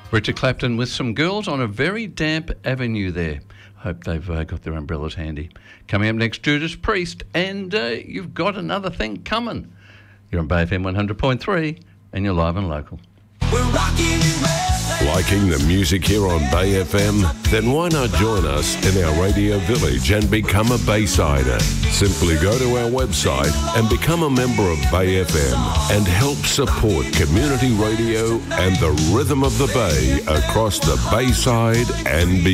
Richard Clapton with some girls on a very damp avenue there. Hope they've got their umbrellas handy. Coming up next, Judas Priest, and you've got another thing coming. You're on Bay FM 100.3, and you're live and local. We're rocking and rolling. Liking the music here on Bay FM? Then why not join us in our radio village and become a Baysider? Simply go to our website and become a member of Bay FM and help support community radio and the rhythm of the Bay across the Bayside and beyond.